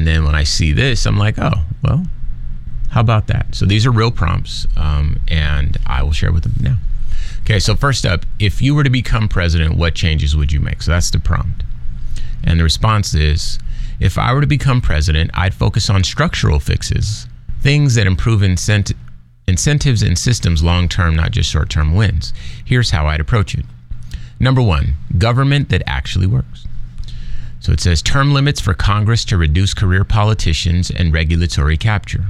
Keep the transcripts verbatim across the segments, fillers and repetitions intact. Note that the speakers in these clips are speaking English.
And then when I see this, I'm like, oh, well, how about that? So these are real prompts, um, and I will share with them now. Okay, so first up, if you were to become president, what changes would you make? So that's the prompt. And the response is, if I were to become president, I'd focus on structural fixes, things that improve incent- incentives and systems long-term, not just short-term wins. Here's how I'd approach it. Number one, government that actually works. So it says term limits for Congress to reduce career politicians and regulatory capture.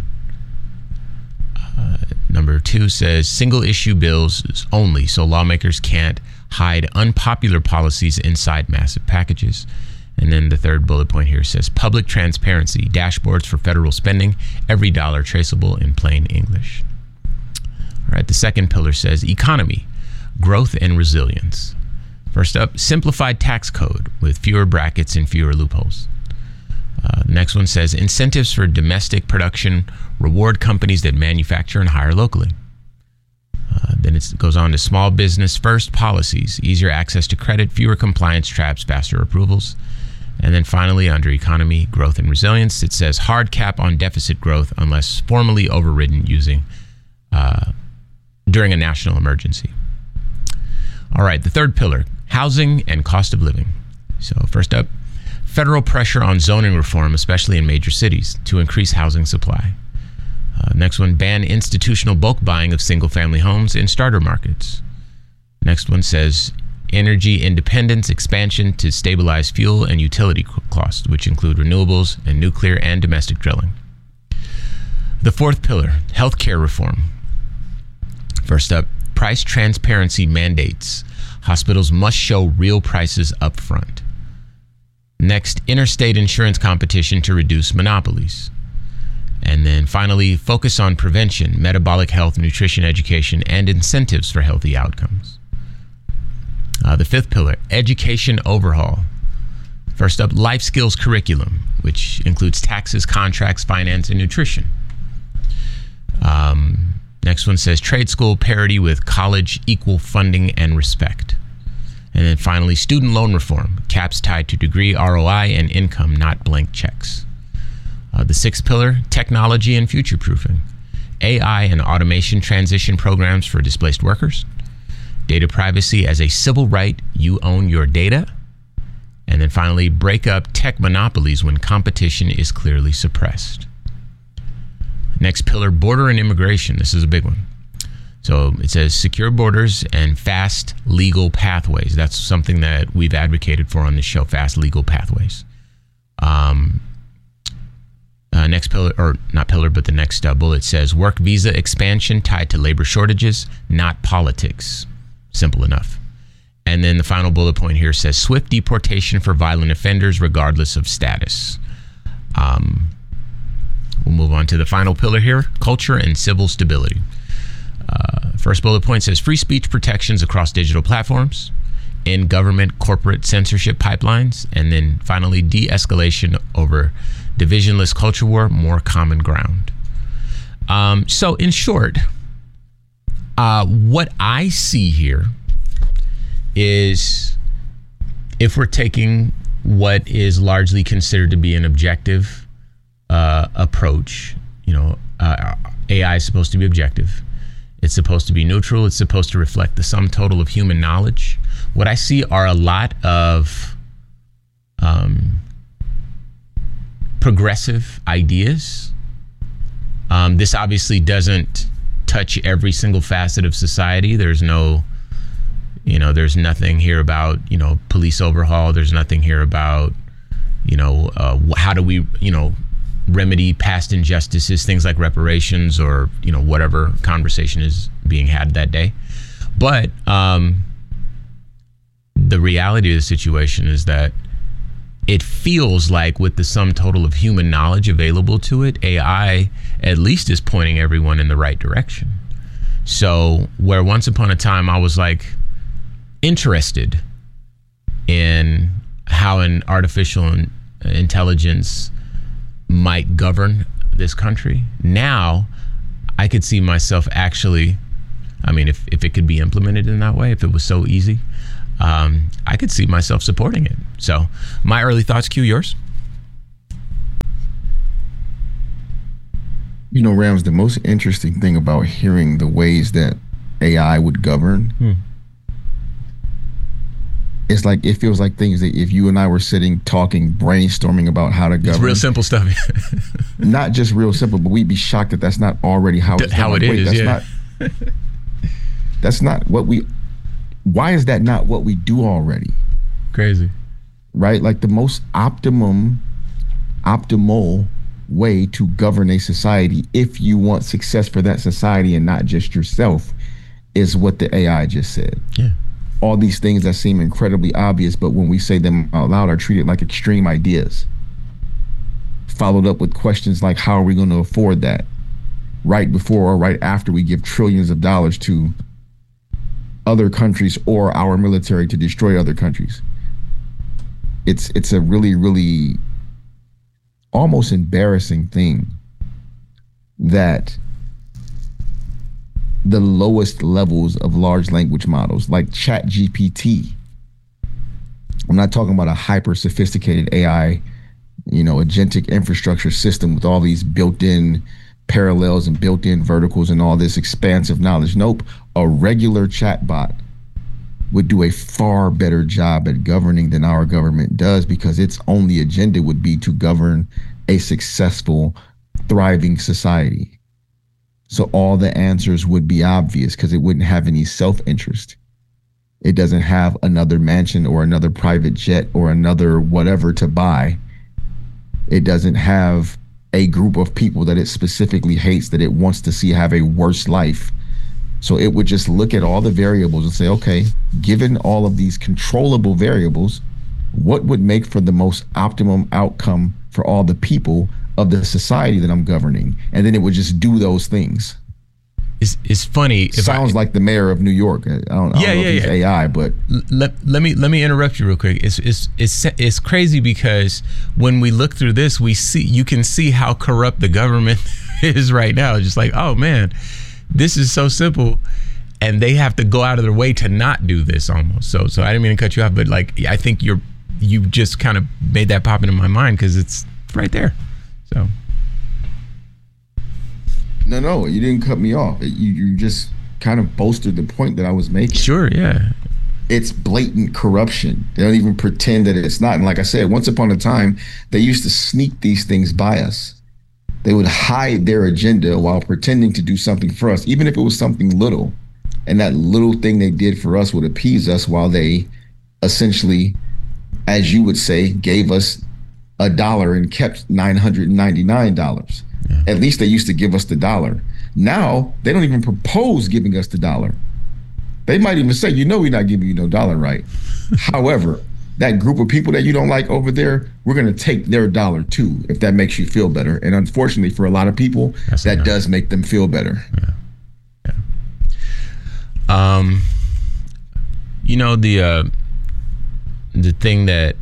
Uh, number two says single issue bills only, so lawmakers can't hide unpopular policies inside massive packages. And then the third bullet point here says public transparency, dashboards for federal spending, every dollar traceable in plain English. All right, the second pillar says economy, growth and resilience. First up, simplified tax code with fewer brackets and fewer loopholes. Uh, the next one says incentives for domestic production, reward companies that manufacture and hire locally. Uh, then it goes on to small business first policies, easier access to credit, fewer compliance traps, faster approvals. And then finally, under economy, growth and resilience, it says hard cap on deficit growth unless formally overridden using uh, during a national emergency. All right, the third pillar, housing and cost of living. So first up, federal pressure on zoning reform, especially in major cities, to increase housing supply. Uh, next one, ban institutional bulk buying of single-family homes in starter markets. Next one says energy independence expansion to stabilize fuel and utility costs, which include renewables and nuclear and domestic drilling. The fourth pillar, healthcare reform. First up, price transparency mandates. Hospitals must show real prices up front. Next, interstate insurance competition to reduce monopolies. And then finally, focus on prevention, metabolic health, nutrition education, and incentives for healthy outcomes. Uh, the fifth pillar, education overhaul. First up, life skills curriculum, which includes taxes, contracts, finance, and nutrition. Um, next one says trade school parity with college equal funding and respect. And then finally, student loan reform, caps tied to degree R O I and income, not blank checks. Uh, the sixth pillar, technology and future-proofing. A I and automation transition programs for displaced workers. Data privacy as a civil right, you own your data. And then finally, break up tech monopolies when competition is clearly suppressed. Next pillar, border and immigration. This is a big one. So it says secure borders and fast legal pathways. That's something that we've advocated for on this show, fast legal pathways. Um, uh, next pillar, or not pillar, but the next uh, bullet says work visa expansion tied to labor shortages, not politics. Simple enough. And then the final bullet point here says swift deportation for violent offenders regardless of status. Um, we'll move on to the final pillar here, culture and civil stability. Uh, first bullet point says free speech protections across digital platforms, in government corporate censorship pipelines, and then finally de-escalation over divisionless culture war, more common ground. Um, so in short, uh, what I see here is if we're taking what is largely considered to be an objective uh, approach, you know, uh, A I is supposed to be objective. It's supposed to be neutral. It's supposed to reflect the sum total of human knowledge. What I see are a lot of um, progressive ideas. Um, this obviously doesn't touch every single facet of society. There's no, you know, there's nothing here about, you know, police overhaul. There's nothing here about, you know, uh, how do we, you know, remedy past injustices, things like reparations or, you know, whatever conversation is being had that day. But um, the reality of the situation is that it feels like with the sum total of human knowledge available to it, A I at least is pointing everyone in the right direction. So where once upon a time I was like interested in how an artificial intelligence might govern this country, now I could see myself actually, I mean, if, if it could be implemented in that way, if it was so easy, um, I could see myself supporting it. So my early thoughts, Q, yours? You know, Rams, the most interesting thing about hearing the ways that A I would govern, hmm. it's like, it feels like things that if you and I were sitting, talking, brainstorming about how to govern. It's real simple stuff. Not just real simple, but we'd be shocked that that's not already how it's how done. it like, is, that's yeah. Not, that's not what we, why is that not what we do already? Crazy. Right? Like the most optimum, optimal way to govern a society, if you want success for that society and not just yourself, is what the A I just said. Yeah. All these things that seem incredibly obvious, but when we say them out loud are treated like extreme ideas. Followed up with questions like, how are we going to afford that? Right before or right after we give trillions of dollars to other countries or our military to destroy other countries. It's it's a really, really almost embarrassing thing that the lowest levels of large language models like Chat G P T, I'm not talking about a hyper sophisticated A I, you know, agentic infrastructure system with all these built-in parallels and built-in verticals and all this expansive knowledge. Nope, a regular chatbot would do a far better job at governing than our government does, because its only agenda would be to govern a successful, thriving society. So all the answers would be obvious because it wouldn't have any self-interest. It doesn't have another mansion or another private jet or another whatever to buy. It doesn't have a group of people that it specifically hates, that it wants to see have a worse life. So it would just look at all the variables and say, okay, given all of these controllable variables, what would make for the most optimum outcome for all the people of the society that I'm governing? And then it would just do those things. It's, it's funny. If Sounds I, like the mayor of New York. I don't, I don't yeah, know yeah, if he's yeah. A I, but let, let me let me interrupt you real quick. It's it's it's it's crazy because when we look through this, we see you can see how corrupt the government is right now. It's just like, oh man, this is so simple, and they have to go out of their way to not do this almost. So so I didn't mean to cut you off, but like I think you're you just kind of made that pop into my mind because it's right there. So. No, no, you didn't cut me off. You you just kind of bolstered the point that I was making. Sure, yeah. It's blatant corruption. They don't even pretend that it's not. And like I said, once upon a time, they used to sneak these things by us. They would hide their agenda while pretending to do something for us, even if it was something little. And that little thing they did for us would appease us while they essentially, as you would say, gave us a dollar and kept nine hundred ninety-nine dollars. Yeah. At least they used to give us the dollar. Now they don't even propose giving us the dollar. They might even say, you know, we're not giving you no dollar, right? However, that group of people that you don't like over there, we're going to take their dollar too, if that makes you feel better. And unfortunately, for a lot of people, That's that does make them feel better. Yeah. Yeah. Um, you know, the uh, the thing that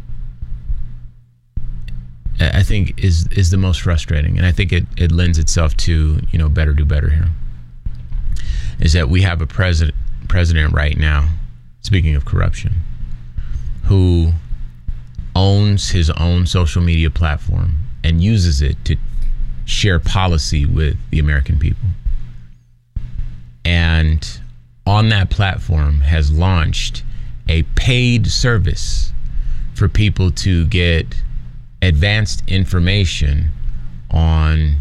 I think is is the most frustrating, and I think it, it lends itself to, you know, better do better here, is that we have a president president right now, speaking of corruption, who owns his own social media platform and uses it to share policy with the American people. And on that platform has launched a paid service for people to get advanced information on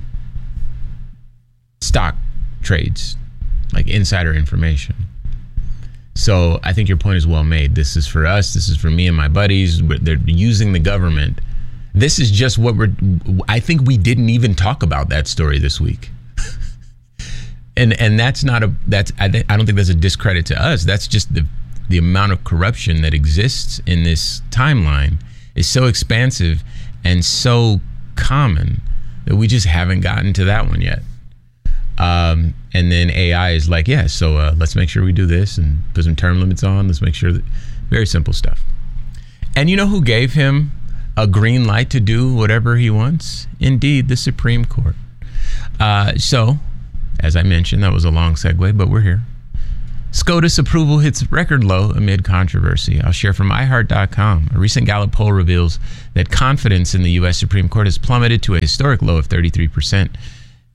stock trades, like insider information. So I think your point is well made. This is for us. This is for me and my buddies. They're using the government. This is just what we're, I think we didn't even talk about that story this week. and and that's not a, that's, I, th- I don't think that's a discredit to us. That's just the, the amount of corruption that exists in this timeline is so expansive and so common that we just haven't gotten to that one yet. Um, and then A I is like, yeah, so uh, let's make sure we do this and put some term limits on. Let's make sure that, very simple stuff. And you know who gave him a green light to do whatever he wants? Indeed, the Supreme Court. Uh, so, as I mentioned, that was a long segue, but we're here. SCOTUS approval hits record low amid controversy. I'll share from i heart dot com. A recent Gallup poll reveals that confidence in the U S Supreme Court has plummeted to a historic low of thirty-three percent.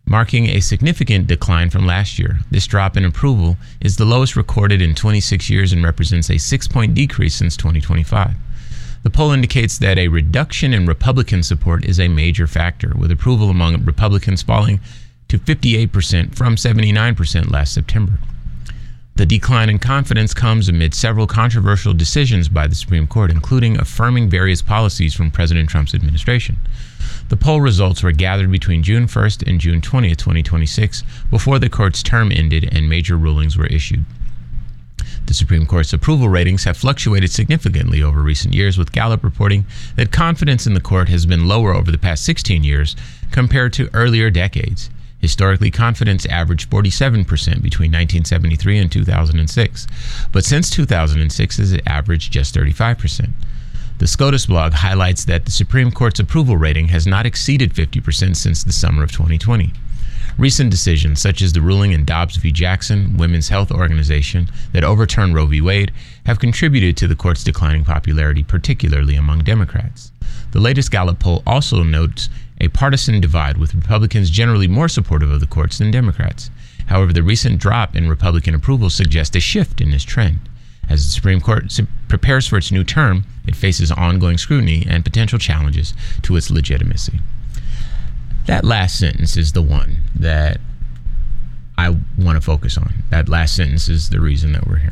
marking a significant decline from last year. This drop in approval is the lowest recorded in twenty-six years and represents a six-point decrease since twenty twenty-five. The poll indicates that a reduction in Republican support is a major factor, with approval among Republicans falling to fifty-eight percent from seventy-nine percent last September. The decline in confidence comes amid several controversial decisions by the Supreme Court, including affirming various policies from President Trump's administration. The poll results were gathered between June first and June twentieth, twenty twenty-six, before the court's term ended and major rulings were issued. The Supreme Court's approval ratings have fluctuated significantly over recent years, with Gallup reporting that confidence in the court has been lower over the past sixteen years compared to earlier decades. Historically, confidence averaged forty-seven percent between nineteen seventy-three and two thousand six, but since two thousand six, it averaged just thirty-five percent. The SCOTUS blog highlights that the Supreme Court's approval rating has not exceeded fifty percent since the summer of twenty twenty. Recent decisions, such as the ruling in Dobbs v. Jackson, women's health organization, that overturned Roe v. Wade, have contributed to the court's declining popularity, particularly among Democrats. The latest Gallup poll also notes a partisan divide, with Republicans generally more supportive of the courts than Democrats. However, the recent drop in Republican approval suggests a shift in this trend. As the Supreme Court prepares for its new term, it faces ongoing scrutiny and potential challenges to its legitimacy. That last sentence is the one that I want to focus on. That last sentence is the reason that we're here.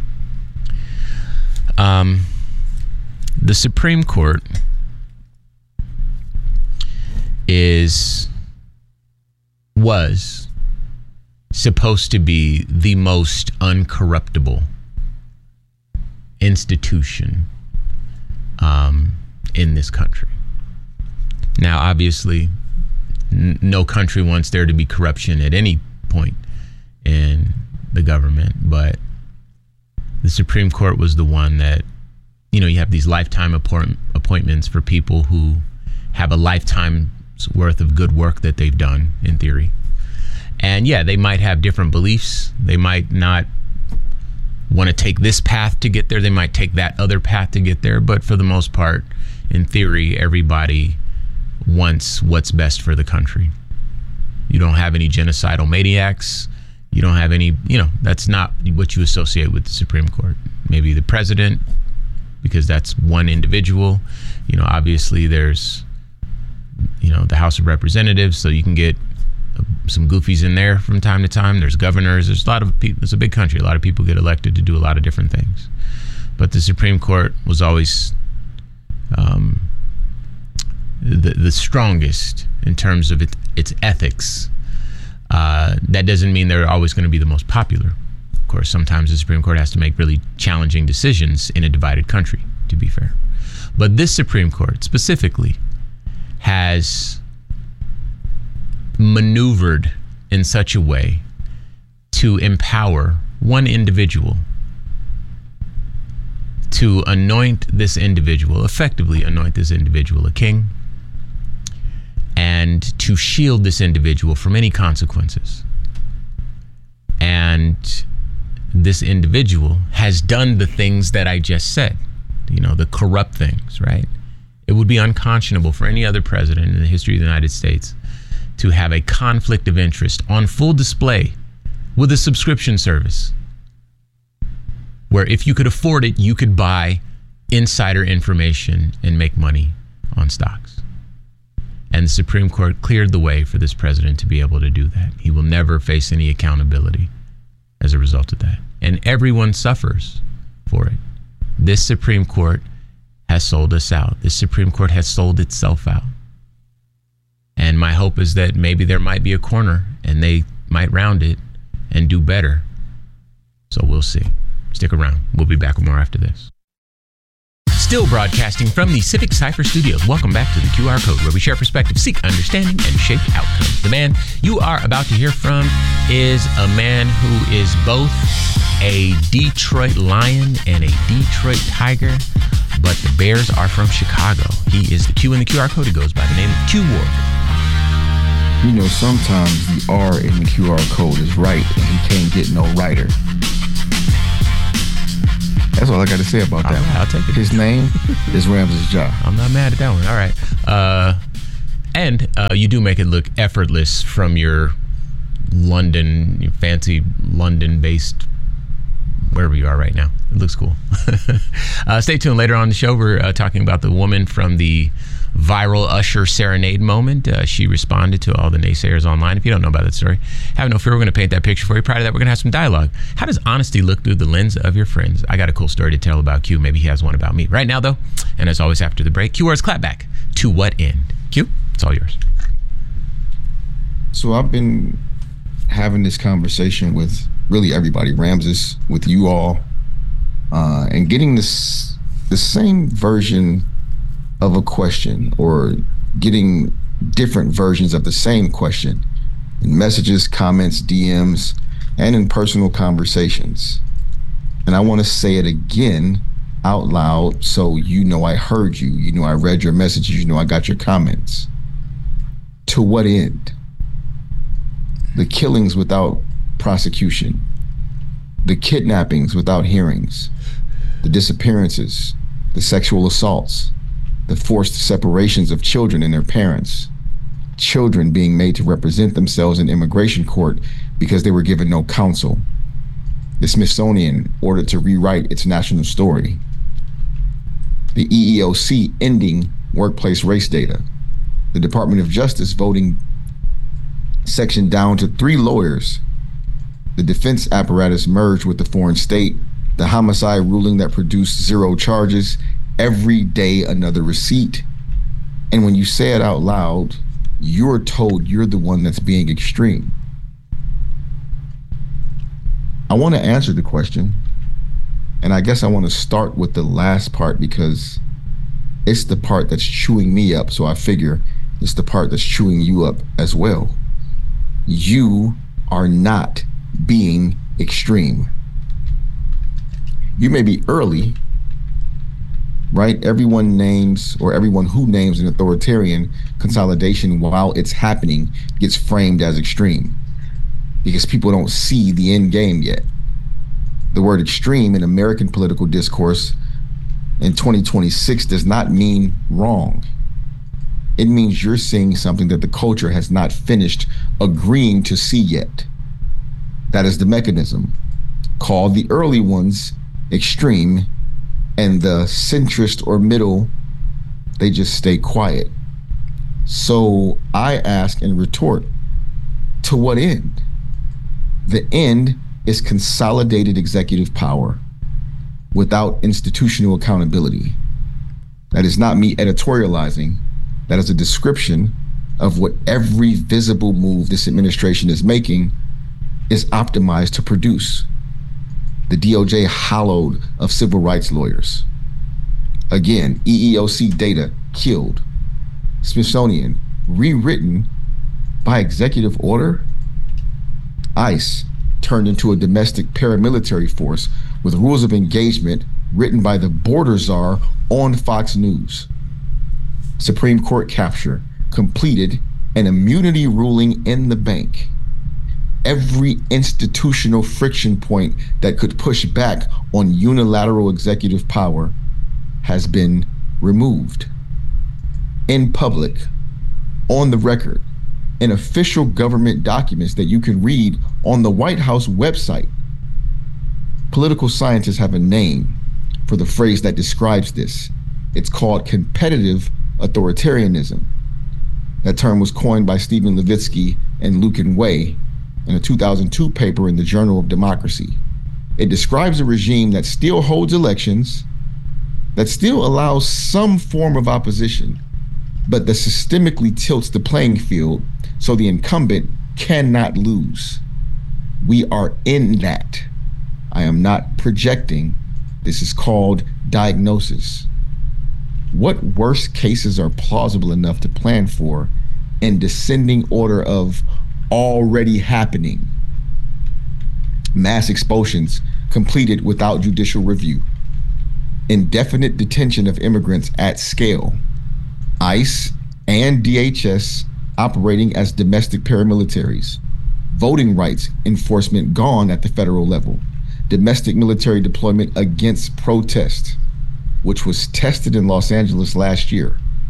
Um, the Supreme Court is was supposed to be the most uncorruptible institution um, in this country. Now, obviously, n- no country wants there to be corruption at any point in the government, but the Supreme Court was the one that, you know, you have these lifetime appoint- appointments for people who have a lifetime's worth of good work that they've done, in theory. And yeah, they might have different beliefs. They might not want to take this path to get there. They might take that other path to get there. But for the most part, in theory, everybody wants what's best for the country. You don't have any genocidal maniacs. You don't have any, you know, that's not what you associate with the Supreme Court. Maybe the president, because that's one individual. You know, obviously there's, you know, the House of Representatives, so you can get some goofies in there from time to time. There's governors. There's a lot of people. It's a big country. A lot of people get elected to do a lot of different things. But the Supreme Court was always um, the the strongest in terms of it, its ethics. Uh, that doesn't mean they're always going to be the most popular. Of course, sometimes the Supreme Court has to make really challenging decisions in a divided country, to be fair. But this Supreme Court specifically has maneuvered in such a way to empower one individual to anoint this individual, effectively anoint this individual a king, and to shield this individual from any consequences. And this individual has done the things that I just said, you know, the corrupt things, right? It would be unconscionable for any other president in the history of the United States to have a conflict of interest on full display with a subscription service, where if you could afford it, you could buy insider information and make money on stocks. And the Supreme Court cleared the way for this president to be able to do that. He will never face any accountability as a result of that. And everyone suffers for it. This Supreme Court has sold us out. This Supreme Court has sold itself out. And my hope is that maybe there might be a corner and they might round it and do better. So we'll see. Stick around. We'll be back with more after this. Still broadcasting from the Civic Cypher Studios. Welcome back to the Q R Code, where we share perspective, seek understanding, and shape outcomes. The man you are about to hear from is a man who is both a Detroit Lion and a Detroit Tiger, but the Bears are from Chicago. He is the Q in the Q R Code. He goes by the name of Q Ward. You know, sometimes the R in the Q R code is right and he can't get no writer. That's all I got to say about that. All right, I'll take it. His name is Ramses Ja. I'm not mad at that one. All right. Uh, and uh, you do make it look effortless from your London, your fancy London-based, wherever you are right now. It looks cool. uh, stay tuned. Later on in the show, we're uh, talking about the woman from the viral Usher serenade moment. Uh, she responded to all the naysayers online. If you don't know about that story, have no fear. We're going to paint that picture for you. Prior to that, we're going to have some dialogue. How does honesty look through the lens of your friends? I got a cool story to tell about Q. Maybe he has one about me. Right now, though, and as always after the break, Q Words Clapback. To what end? Q, it's all yours. So I've been having this conversation with really everybody, Ramses, with you all, uh, and getting this the same version of a question, or getting different versions of the same question in messages, comments, D Ms, and in personal conversations. And I want to say it again out loud so you know I heard you, you know I read your messages, you know I got your comments. To what end? The killings without prosecution, the kidnappings without hearings, the disappearances, the sexual assaults, the forced separations of children and their parents, children being made to represent themselves in immigration court because they were given no counsel, the Smithsonian ordered to rewrite its national story, the E E O C ending workplace race data, the Department of Justice voting section down to three lawyers, the defense apparatus merged with the foreign state, the homicide ruling that produced zero charges, every day another receipt. And when you say it out loud, you're told you're the one that's being extreme. I want to answer the question, and I guess I want to start with the last part because it's the part that's chewing me up, so I figure it's the part that's chewing you up as well. You are not being extreme. You may be early, right? Everyone names, or everyone who names an authoritarian consolidation while it's happening gets framed as extreme because people don't see the end game yet. The word extreme in American political discourse in twenty twenty-six does not mean wrong. It means you're seeing something that the culture has not finished agreeing to see yet. That is the mechanism. Call the early ones extreme, and the centrist or middle, they just stay quiet. So I ask and retort, to what end? The end is consolidated executive power without institutional accountability. That is not me editorializing. That is a description of what every visible move this administration is making is optimized to produce. The D O J hollowed of civil rights lawyers. Again, E E O C data killed. Smithsonian rewritten by executive order. ICE turned into a domestic paramilitary force with rules of engagement written by the border czar on Fox News. Supreme Court capture completed, an immunity ruling in the bank. Every institutional friction point that could push back on unilateral executive power has been removed. In public, on the record, in official government documents that you can read on the White House website. Political scientists have a name for the phrase that describes this. It's called competitive authoritarianism. That term was coined by Stephen Levitsky and Lucan Way in a two thousand two paper in the Journal of Democracy. It describes a regime that still holds elections, that still allows some form of opposition, but that systemically tilts the playing field so the incumbent cannot lose. We are in that. I am not projecting. This is called diagnosis. What worst cases are plausible enough to plan for in descending order of already happening? Mass expulsions completed without judicial review. Indefinite detention of immigrants at scale. ICE and D H S operating as domestic paramilitaries. Voting rights enforcement gone at the federal level. Domestic military deployment against protest, which was tested in Los Angeles last year.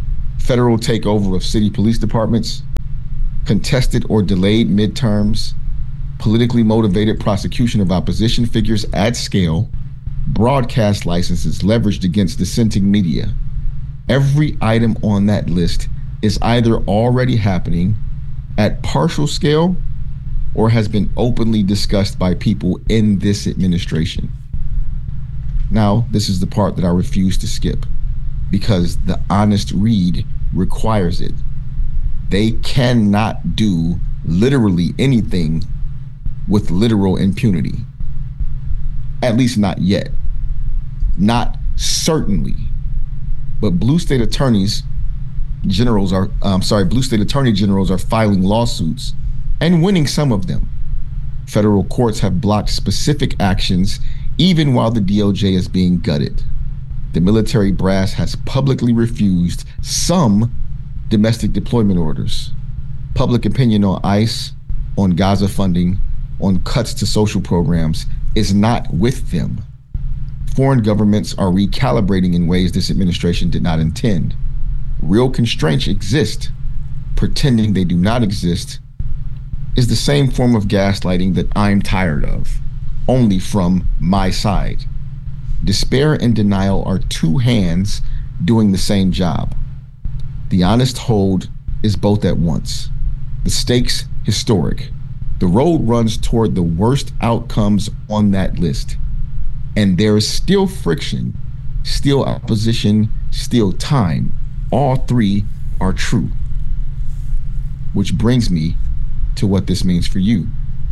federal takeover of city police departments, contested or delayed midterms, politically motivated prosecution of opposition figures at scale, broadcast licenses leveraged against dissenting media. Every item on that list is either already happening at partial scale or has been openly discussed by people in this administration. Now, this is the part that I refuse to skip because the honest read requires it. They cannot do literally anything with literal impunity. At least not yet. Not certainly. But blue state attorneys generals are, I'm sorry, blue state attorney generals are filing lawsuits and winning some of them. Federal courts have blocked specific actions even while the D O J is being gutted. The military brass has publicly refused some domestic deployment orders. Public opinion on ICE, on Gaza funding, on cuts to social programs is not with them. Foreign governments are recalibrating in ways this administration did not intend. Real constraints exist. Pretending they do not exist is the same form of gaslighting that I'm tired of, only from my side. Despair and denial are two hands doing the same job. The honest hold is both at once. The stakes historic. The road runs toward the worst outcomes on that list. And there is still friction, still opposition, still time. All three are true. Which brings me to what this means for you.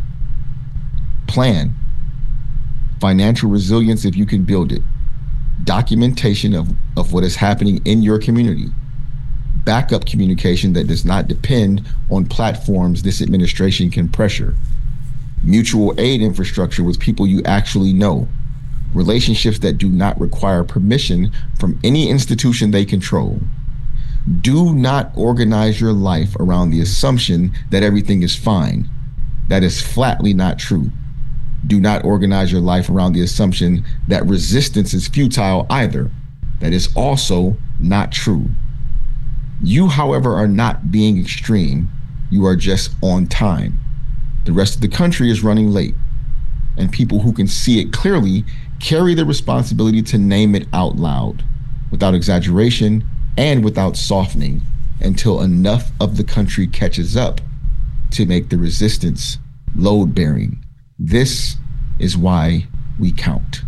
Plan. Financial resilience if you can build it. Documentation of, of what is happening in your community. Backup communication that does not depend on platforms this administration can pressure. Mutual aid infrastructure with people you actually know. Relationships that do not require permission from any institution they control. Do not organize your life around the assumption that everything is fine. That is flatly not true. Do not organize your life around the assumption that resistance is futile either. That is also not true. You, however, are not being extreme. You are just on time. The rest of the country is running late. And people who can see it clearly carry the responsibility to name it out loud, without exaggeration and without softening, until enough of the country catches up to make the resistance load-bearing. This is why we count.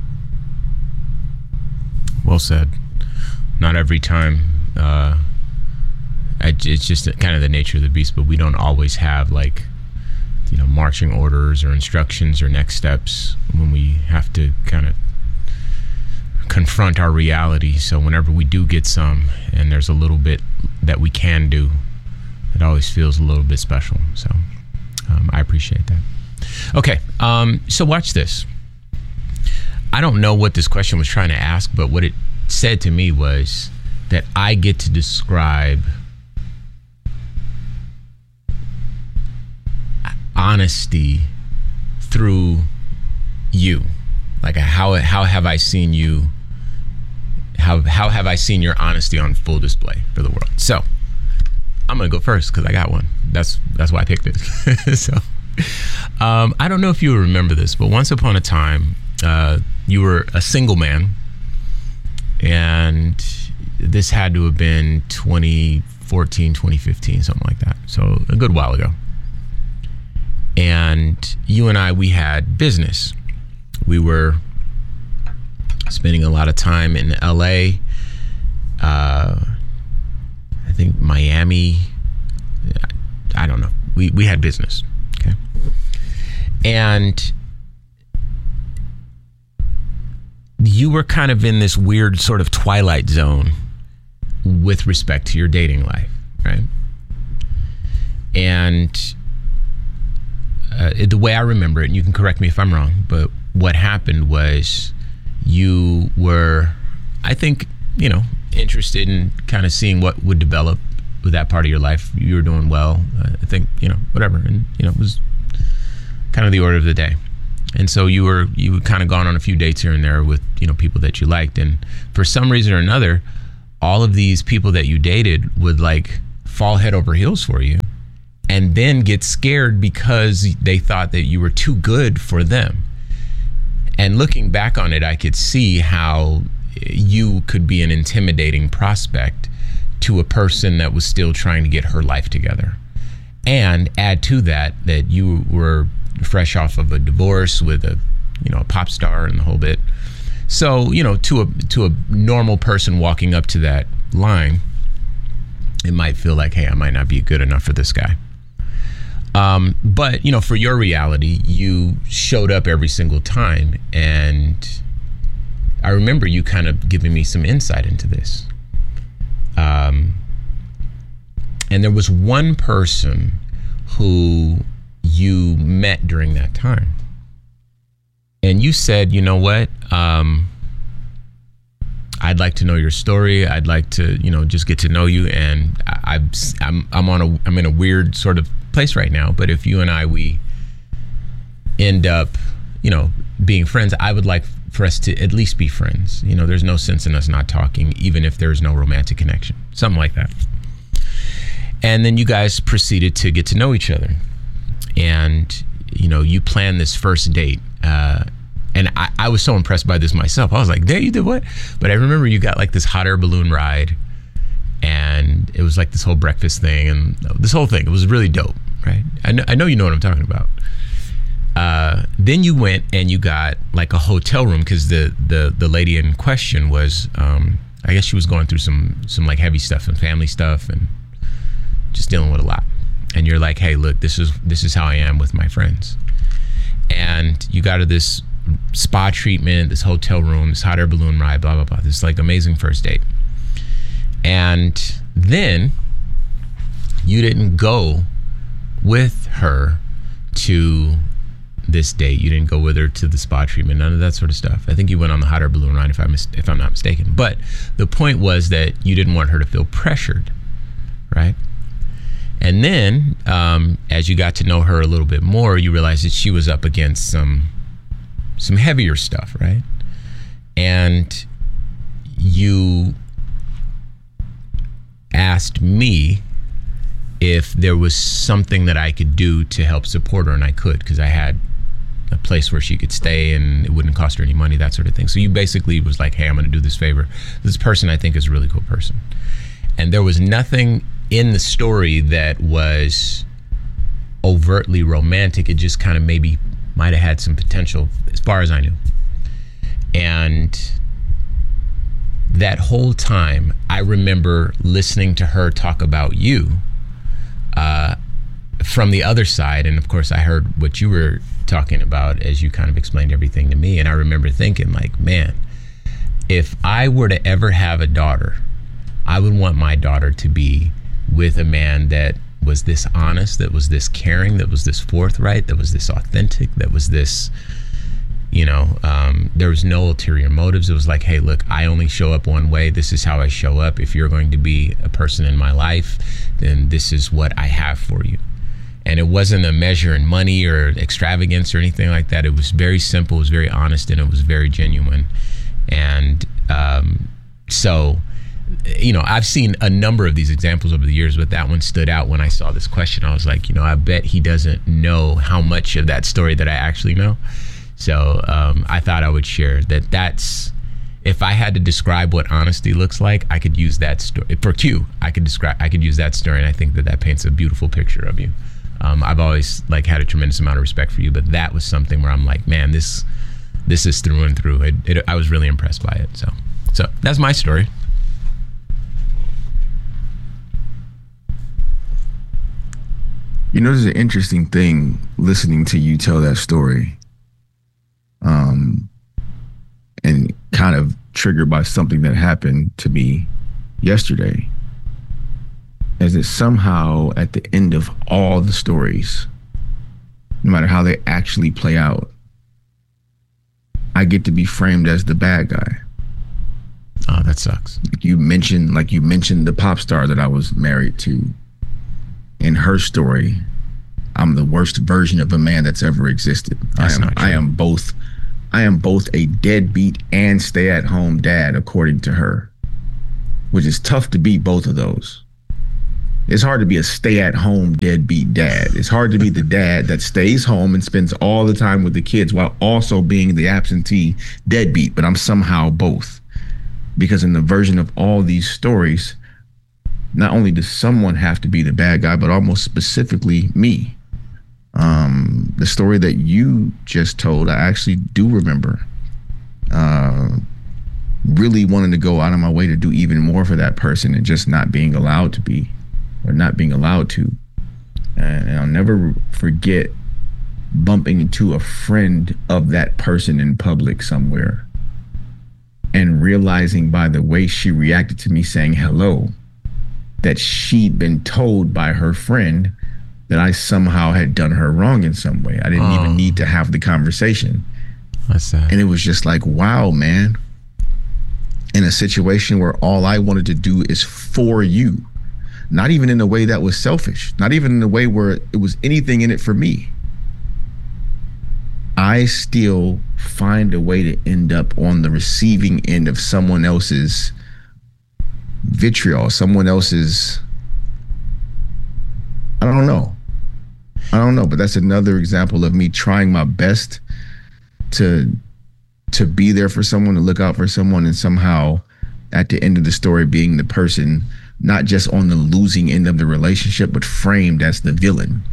Well said. Not every time. Uh, it's just kind of the nature of the beast, but we don't always have like, you know, marching orders or instructions or next steps when we have to kind of confront our reality. So whenever we do get some and there's a little bit that we can do, it always feels a little bit special. So um, I appreciate that. Okay, um, so watch this. I don't know what this question was trying to ask, but what it said to me was that I get to describe honesty through you. Like how how have I seen you? How how have I seen your honesty on full display for the world? So I'm gonna go first because I got one. That's that's why I picked it. So um, I don't know if you remember this, but once upon a time, uh, you were a single man, and this had to have been twenty fourteen, twenty fifteen, something like that. So a good while ago. And you and I, we had business. We were spending a lot of time in L A, uh, I think Miami. I don't know. We we had business, okay? And you were kind of in this weird sort of twilight zone with respect to your dating life, right? And uh, the way I remember it, and you can correct me if I'm wrong, but what happened was you were, I think, you know, interested in kind of seeing what would develop with that part of your life. You were doing well, uh, I think, you know, whatever. And, you know, it was kind of the order of the day. And so you were, you had kind of gone on a few dates here and there with, you know, people that you liked. And for some reason or another, all of these people that you dated would like fall head over heels for you and then get scared because they thought that you were too good for them. And looking back on it, I could see how you could be an intimidating prospect to a person that was still trying to get her life together. And add to that, that you were fresh off of a divorce with a, you know, a pop star and the whole bit. So, you know, to a to a normal person walking up to that line, it might feel like, hey, I might not be good enough for this guy. Um, but, you know, for your reality, you showed up every single time. And I remember you kind of giving me some insight into this. Um, and there was one person who you met during that time. And you said, you know what, um, I'd like to know your story. I'd like to, you know, just get to know you. And I, I'm, I'm on a, I'm in a weird sort of place right now. But if you and I, we end up, you know, being friends, I would like for us to at least be friends. You know, there's no sense in us not talking, even if there's no romantic connection, something like that. And then you guys proceeded to get to know each other. And, you know, you planned this first date. Uh, and I, I was so impressed by this myself. I was like, "Dad, you did what?" But I remember you got like this hot air balloon ride, and it was like this whole breakfast thing and this whole thing. It was really dope, right? I know, I know you know what I'm talking about. Uh, then you went and you got like a hotel room because the, the the lady in question was, um, I guess she was going through some some like heavy stuff and family stuff and just dealing with a lot. And you're like, "Hey, look, this is this is how I am with my friends." And you got to this spa treatment, this hotel room, this hot air balloon ride, blah, blah, blah. This like amazing first date. And then you didn't go with her to this date. You didn't go with her to the spa treatment, none of that sort of stuff. I think you went on the hot air balloon ride if, I mis- if I'm not mistaken. But the point was that you didn't want her to feel pressured, right? And then, um, as you got to know her a little bit more, you realized that she was up against some some heavier stuff, right? And you asked me if there was something that I could do to help support her, and I could, because I had a place where she could stay and it wouldn't cost her any money, that sort of thing. So you basically was like, "Hey, I'm going to do this favor. This person I think is a really cool person." And there was nothing in the story that was overtly romantic. It just kind of maybe might have had some potential as far as I knew. And that whole time, I remember listening to her talk about you uh, from the other side. And of course, I heard what you were talking about as you kind of explained everything to me. And I remember thinking like, man, if I were to ever have a daughter, I would want my daughter to be with a man that was this honest, that was this caring, that was this forthright, that was this authentic, that was this, you know, um, there was no ulterior motives. It was like, "Hey, look, I only show up one way. This is how I show up. If you're going to be a person in my life, then this is what I have for you." And it wasn't a measure in money or extravagance or anything like that. It was very simple, it was very honest, and it was very genuine. And um, so, you know, I've seen a number of these examples over the years, but that one stood out when I saw this question. I was like, you know, I bet he doesn't know how much of that story that I actually know. So um, I thought I would share that. That's, if I had to describe what honesty looks like, I could use that story. For Q, I could describe, I could use that story, and I think that that paints a beautiful picture of you. Um, I've always like had a tremendous amount of respect for you, but that was something where I'm like, man, this this is through and through. It, it, I was really impressed by it. So, so that's my story. You know, there's an interesting thing listening to you tell that story, um, and kind of triggered by something that happened to me yesterday. Is that somehow at the end of all the stories, no matter how they actually play out, I get to be framed as the bad guy. Oh, that sucks. Like you mentioned, like you mentioned the pop star that I was married to. In her story, I'm the worst version of a man that's ever existed. That's I am not true. I am both I am both a deadbeat and stay-at-home dad, according to her. which is tough to beat both of those. It's hard to be a stay-at-home deadbeat dad. It's hard to be the dad that stays home and spends all the time with the kids while also being the absentee deadbeat, but I'm somehow both. Because in the version of all these stories, not only does someone have to be the bad guy, but almost specifically me. Um, the story that you just told, I actually do remember. Uh, really wanting to go out of my way to do even more for that person and just not being allowed to be. Or not being allowed to. And I'll never forget bumping into a friend of that person in public somewhere and realizing by the way she reacted to me saying hello, that she'd been told by her friend that I somehow had done her wrong in some way. I didn't oh. even need to have the conversation. That's sad. And it was just like, wow, man. In a situation where all I wanted to do is for you. Not even in a way that was selfish, not even in a way where it was anything in it for me. I still find a way to end up on the receiving end of someone else's vitriol, someone else's, I don't know. I don't know, but that's another example of me trying my best to, to be there for someone, to look out for someone, and somehow at the end of the story being the person not just on the losing end of the relationship, but framed as the villain.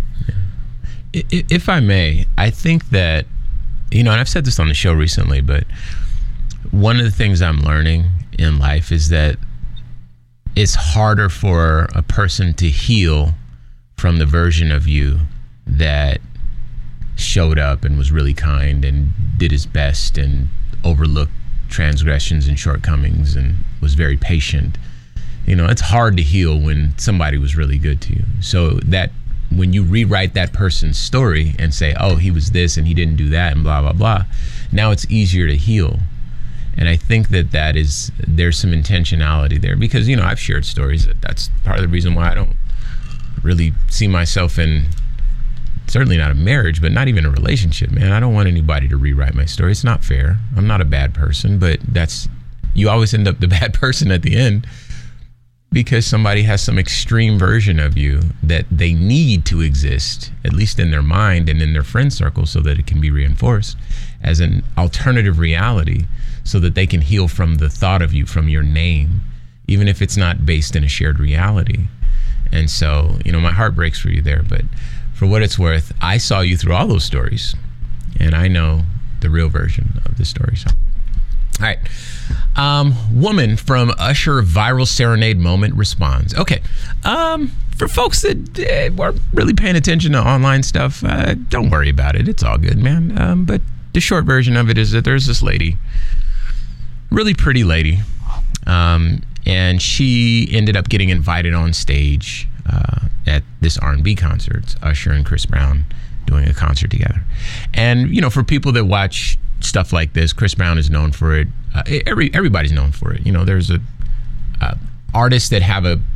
If I may, I think that, you know, and I've said this on the show recently, but one of the things I'm learning in life is that it's harder for a person to heal from the version of you that showed up and was really kind and did his best and overlooked transgressions and shortcomings and was very patient. You know, it's hard to heal when somebody was really good to you. So that when you rewrite that person's story and say, oh, he was this and he didn't do that and blah, blah, blah, now it's easier to heal. And I think that that is, there's some intentionality there because, you know, I've shared stories that that's part of the reason why I don't really see myself in, certainly not a marriage, but not even a relationship, man. I don't want anybody to rewrite my story. It's not fair. I'm not a bad person, but that's, you always end up the bad person at the end. Because somebody has some extreme version of you that they need to exist, at least in their mind and in their friend circle, so that it can be reinforced as an alternative reality so that they can heal from the thought of you, from your name, even if it's not based in a shared reality. And so, you know, my heart breaks for you there. But for what it's worth, I saw you through all those stories and I know the real version of the story. So, all right. Um, woman from Usher viral serenade moment responds. Okay. Um, for folks that uh, are really paying attention to online stuff, uh, don't worry about it. It's all good, man. Um, but the short version of it is that there's this lady, really pretty lady, um, and she ended up getting invited on stage uh, at this R and B concert. It's Usher and Chris Brown doing a concert together. And, you know, for people that watch stuff like this, Chris Brown is known for it. Uh, every everybody's known for it. You know, there's a uh, artists that have a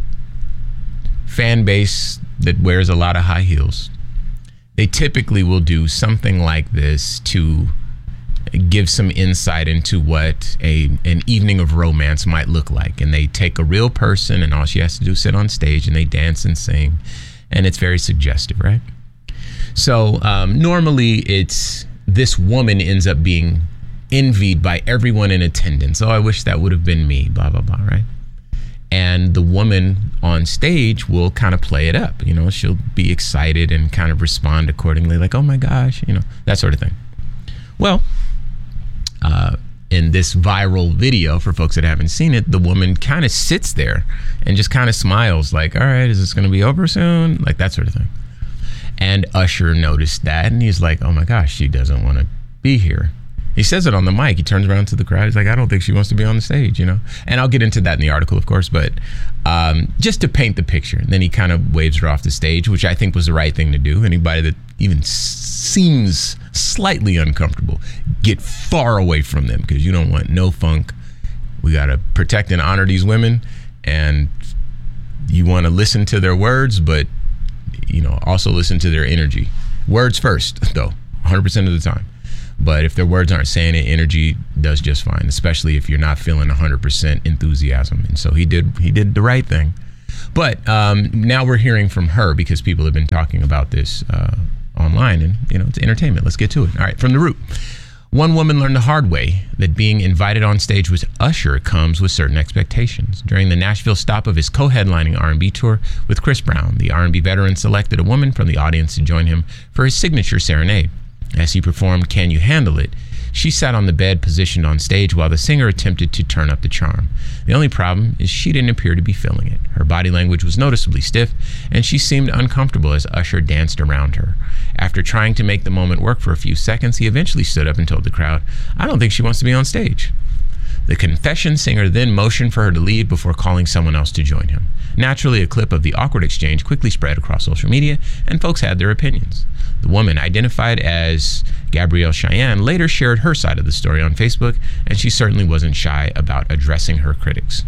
fan base that wears a lot of high heels. They typically will do something like this to give some insight into what a an evening of romance might look like. And they take a real person and all she has to do is sit on stage and they dance and sing. And it's very suggestive, right? So um, normally it's this woman ends up being envied by everyone in attendance. Oh, I wish that would have been me, blah, blah, blah, right? And the woman on stage will kind of play it up. You know, she'll be excited and kind of respond accordingly, like, oh my gosh, you know, that sort of thing. Well, uh, in this viral video, for folks that haven't seen it, the woman kind of sits there and just kind of smiles like, all right, is this going to be over soon? Like that sort of thing. And Usher noticed that and he's like, oh my gosh, she doesn't want to be here. He says it on the mic. He turns around to the crowd. He's like, I don't think she wants to be on the stage, you know? And I'll get into that in the article, of course, but um, just to paint the picture. And then he kind of waves her off the stage, which I think was the right thing to do. Anybody that even s- seems slightly uncomfortable, get far away from them because you don't want no funk. We got to protect and honor these women. And you want to listen to their words, but, you know, also listen to their energy. Words first, though, one hundred percent of the time. But if their words aren't saying it, energy does just fine, especially if you're not feeling one hundred percent enthusiasm. And so he did he did the right thing. But um, now we're hearing from her because people have been talking about this uh, online, and you know, it's entertainment. Let's get to it. All right, from The Root. One woman learned the hard way that being invited on stage with Usher comes with certain expectations. During the Nashville stop of his co-headlining R and B tour with Chris Brown, the R and B veteran selected a woman from the audience to join him for his signature serenade. As he performed Can You Handle It?, she sat on the bed positioned on stage while the singer attempted to turn up the charm. The only problem is she didn't appear to be feeling it. Her body language was noticeably stiff, and she seemed uncomfortable as Usher danced around her. After trying to make the moment work for a few seconds, he eventually stood up and told the crowd, "I don't think she wants to be on stage." The confession singer then motioned for her to leave before calling someone else to join him. Naturally, a clip of the awkward exchange quickly spread across social media, and folks had their opinions. The woman, identified as Gabrielle Cheyenne, later shared her side of the story on Facebook, and she certainly wasn't shy about addressing her critics.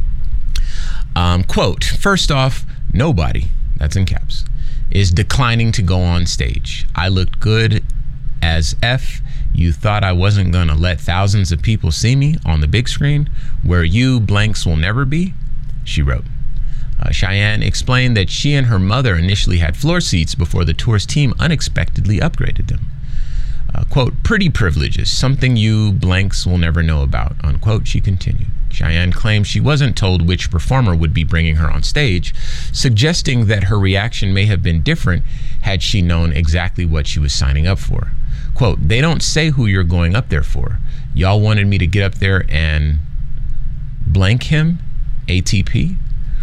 Um, quote, "First off, nobody," that's in caps, "is declining to go on stage. I looked good as F. You thought I wasn't gonna let thousands of people see me on the big screen where you blanks will never be," she wrote. Uh, Cheyenne explained that she and her mother initially had floor seats before the tour's team unexpectedly upgraded them. Uh, quote, "Pretty privileges, something you blanks will never know about," unquote, she continued. Cheyenne claimed she wasn't told which performer would be bringing her on stage, suggesting that her reaction may have been different had she known exactly what she was signing up for. Quote, "They don't say who you're going up there for. Y'all wanted me to get up there and blank him, A T P.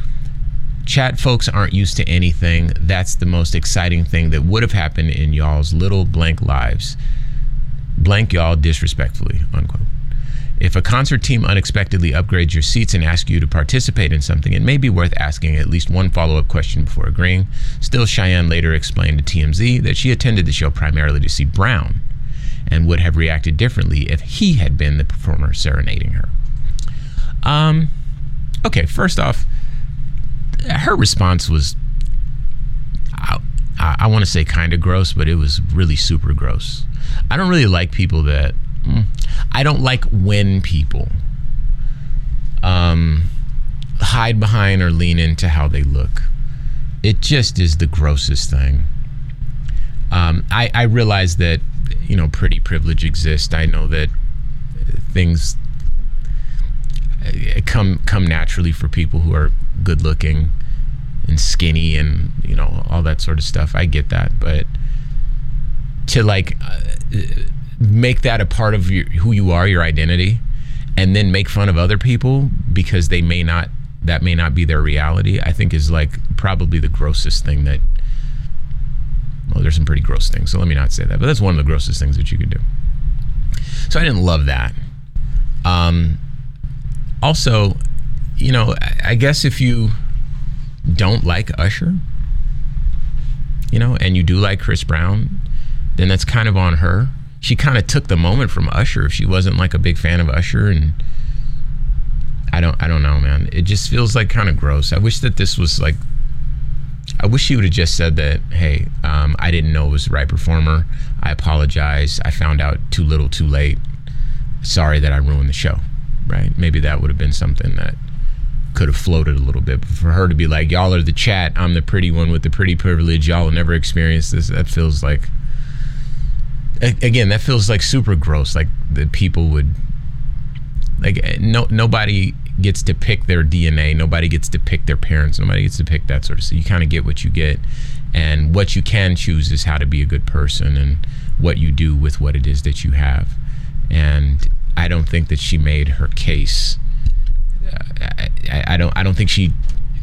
Chat folks aren't used to anything. That's the most exciting thing that would have happened in y'all's little blank lives. Blank y'all disrespectfully," unquote. If a concert team unexpectedly upgrades your seats and asks you to participate in something, it may be worth asking at least one follow-up question before agreeing. Still, Cheyenne later explained to T M Z that she attended the show primarily to see Brown and would have reacted differently if he had been the performer serenading her. Um, okay, first off, her response was, I, I, I want to say kind of gross, but it was really super gross. I don't really like people that, I don't like when people um, hide behind or lean into how they look. It just is the grossest thing. Um, I, I realize that, you know, pretty privilege exists. I know that things come come naturally for people who are good looking and skinny and, you know, all that sort of stuff. I get that, but to like uh, make that a part of your, who you are, your identity, and then make fun of other people because they may not, that may not be their reality, I think is like probably the grossest thing that, well, there's some pretty gross things, so let me not say that, but that's one of the grossest things that you could do. So I didn't love that. Um, also, you know, I guess if you don't like Usher, you know, and you do like Chris Brown, then that's kind of on her. She kind of took the moment from Usher if she wasn't like a big fan of Usher, and I don't I don't know, man. It just feels like kind of gross. I wish that this was like, I wish she would have just said that, hey, um, I didn't know it was the right performer. I apologize. I found out too little too late. Sorry that I ruined the show, right? Maybe that would have been something that could have floated a little bit. But for her to be like, y'all are the chat, I'm the pretty one with the pretty privilege, y'all will never experience this, that feels like, again, that feels like super gross. Like that people would, like no nobody gets to pick their D N A, nobody gets to pick their parents, nobody gets to pick that sort of stuff. You kind of get what you get, and what you can choose is how to be a good person and what you do with what it is that you have. And I don't think that she made her case. I, I, I don't. I don't think she.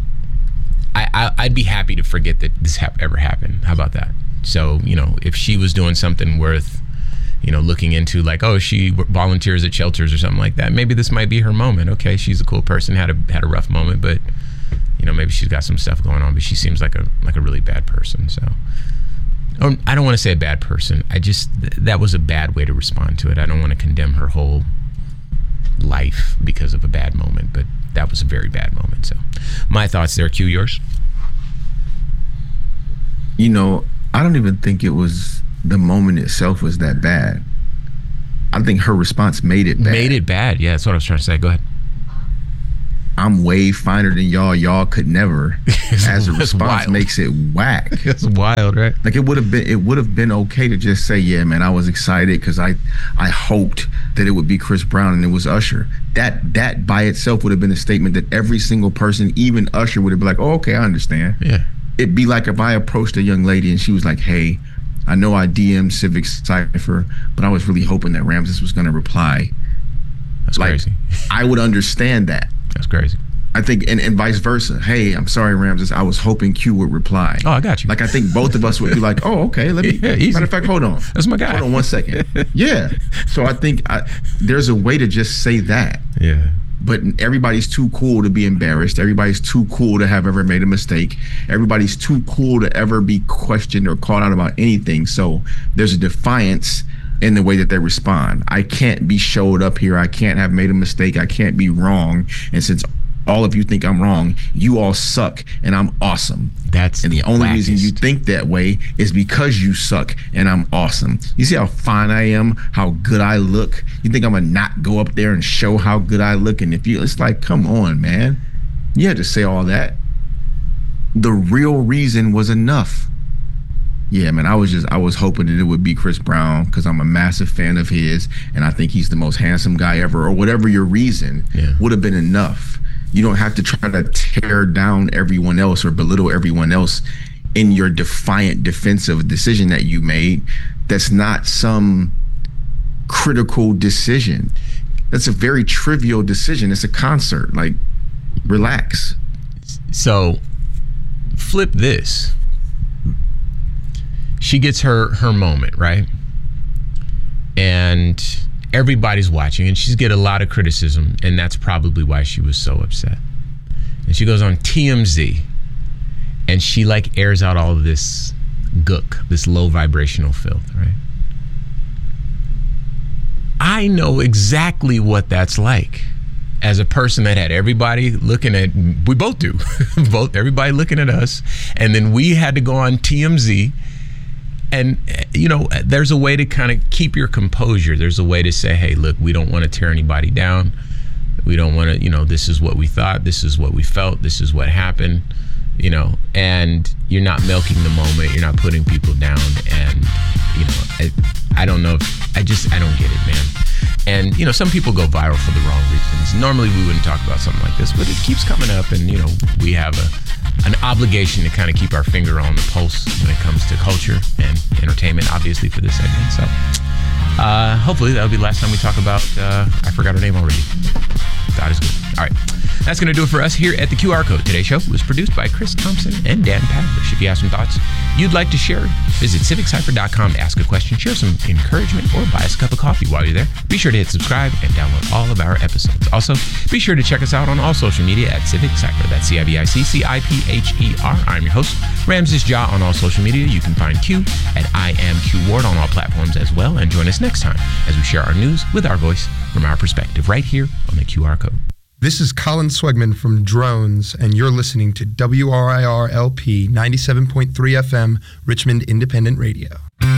I, I I'd be happy to forget that this ha- ever happened. How about that? So, you know, if she was doing something worth, you know, looking into, like, oh, she volunteers at shelters or something like that, maybe this might be her moment. Okay, she's a cool person, had a had a rough moment, but, you know, maybe she's got some stuff going on, but she seems like a like a really bad person. So, oh, I don't want to say a bad person. I just, that was a bad way to respond to it. I don't want to condemn her whole life because of a bad moment, but that was a very bad moment. So, my thoughts there. Q, yours? You know, I don't even think it was the moment itself was that bad. I think her response made it bad. Made it bad. Yeah, that's what I was trying to say. Go ahead. I'm way finer than y'all. Y'all could never. As a response wild. Makes it whack. That's wild, right? Like it would have been, it would have been okay to just say, yeah, man, I was excited because I, I hoped that it would be Chris Brown and it was Usher. That that by itself would have been a statement that every single person, even Usher, would have been like, oh, okay, I understand. Yeah. It'd be like if I approached a young lady and she was like, hey, I know I D M'd Civic Cypher, but I was really hoping that Ramses was going to reply. That's like, crazy. I would understand that. That's crazy. I think, and, and vice versa. Hey, I'm sorry, Ramses. I was hoping Q would reply. Oh, I got you. Like, I think both of us would be like, oh, okay, let me. Yeah, easy. Matter of fact, hold on. That's my guy. Hold on one second. Yeah. So I think I, there's a way to just say that. Yeah. But everybody's too cool to be embarrassed. Everybody's too cool to have ever made a mistake. Everybody's too cool to ever be questioned or called out about anything. So there's a defiance in the way that they respond. I can't be showed up here. I can't have made a mistake. I can't be wrong. And since all of you think I'm wrong, you all suck and I'm awesome. That's and the only wackest. reason you think that way is because you suck and I'm awesome. You see how fine I am, how good I look? You think I'm gonna not go up there and show how good I look? And if you, it's like, come on, man. You had to say all that. The real reason was enough. Yeah, man, I was just, I was hoping that it would be Chris Brown because I'm a massive fan of his and I think he's the most handsome guy ever, or whatever your reason yeah. would have been enough. You don't have to try to tear down everyone else or belittle everyone else in your defiant defensive decision that you made. That's not some critical decision. That's a very trivial decision. It's a concert. Like, relax. So, flip this. She gets her her moment, right? And everybody's watching, and she's get a lot of criticism, and that's probably why she was so upset. And she goes on T M Z, and she like airs out all of this gook, this low vibrational filth, right? I know exactly what that's like. As a person that had everybody looking at, we both do, both everybody looking at us, and then we had to go on T M Z. And, you know, there's a way to kind of keep your composure. There's a way to say, hey, look, we don't want to tear anybody down. We don't want to, you know, this is what we thought. This is what we felt. This is what happened, you know, and you're not milking the moment. You're not putting people down. And, you know, I, I don't know if, I just, I don't get it, man. And, you know, some people go viral for the wrong reasons. Normally we wouldn't talk about something like this, but it keeps coming up, and, you know, we have a an obligation to kind of keep our finger on the pulse when it comes to culture and entertainment, obviously, for this segment. So uh, hopefully that'll be the last time we talk about, uh, I forgot her name already. God is good. All right. That's going to do it for us here at the Q R Code. Today's show was produced by Chris Thompson and Dan Pavlish. If you have some thoughts you'd like to share, visit civic cypher dot com to ask a question, share some encouragement, or buy us a cup of coffee while you're there. Be sure to hit subscribe and download all of our episodes. Also, be sure to check us out on all social media at Civic Cypher. That's C I V I C C I P H E R. I'm your host, Ramses Ja, on all social media. You can find Q at I am Q Ward on all platforms as well. And join us next time as we share our news with our voice from our perspective right here on the Q R Code. This is Colin Swegman from Drones, and you're listening to W R I R L P ninety-seven point three F M, Richmond Independent Radio.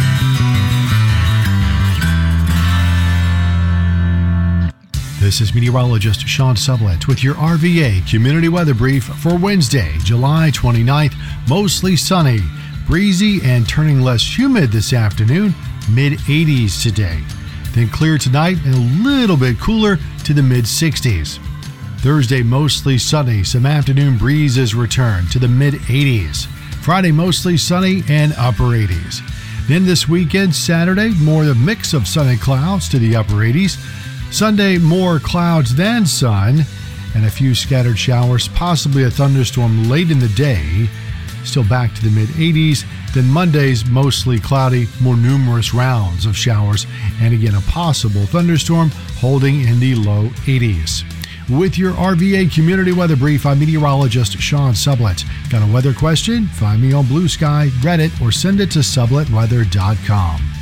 This is meteorologist Sean Sublett with your R V A Community Weather Brief for Wednesday, July twenty-ninth. Mostly sunny, breezy, and turning less humid this afternoon, mid eighties today. Then clear tonight and a little bit cooler to the mid sixties. Thursday, mostly sunny. Some afternoon breezes return to the mid eighties. Friday, mostly sunny and upper eighties. Then this weekend, Saturday, more of a mix of sunny clouds to the upper eighties. Sunday, more clouds than sun and a few scattered showers, possibly a thunderstorm late in the day. Still back to the mid eighties. Then Monday's mostly cloudy, more numerous rounds of showers, and again a possible thunderstorm holding in the low eighties. With your R V A Community Weather Brief, I'm meteorologist Sean Sublett. Got a weather question? Find me on Blue Sky, Reddit, or send it to sublet weather dot com.